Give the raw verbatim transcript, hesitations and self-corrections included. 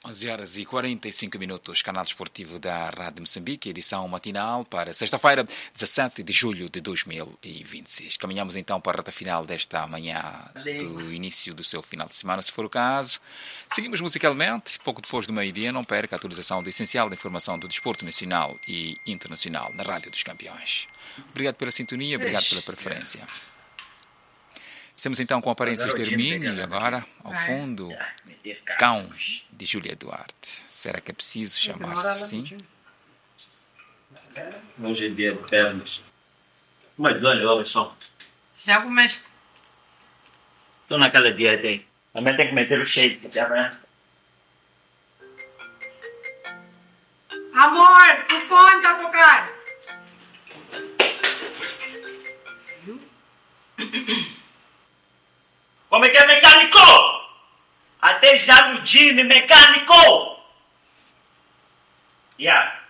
onze horas e quarenta e cinco minutos, canal desportivo da Rádio Moçambique, edição matinal para sexta-feira, dezassete de julho de dois mil e vinte e seis. Caminhamos então para a reta final desta manhã, do início do seu final de semana, se for o caso. Seguimos musicalmente, pouco depois do meio-dia, não perca a atualização do essencial da informação do desporto nacional e internacional na Rádio dos Campeões. Obrigado pela sintonia, obrigado pela preferência. Estamos então com Aparências de Hermínio e agora, ao fundo, Cão, de Júlia Duarte. Será que é preciso chamar-se assim? Hoje é dia de pernas. Umas duas horas só. Já comeste? Estou naquela dieta aí. Também tem que meter o shake, já vai. Amor, o telefone está a tocar. Como é que é mecânico? Até já no Jimmy, mecânico! Yeah.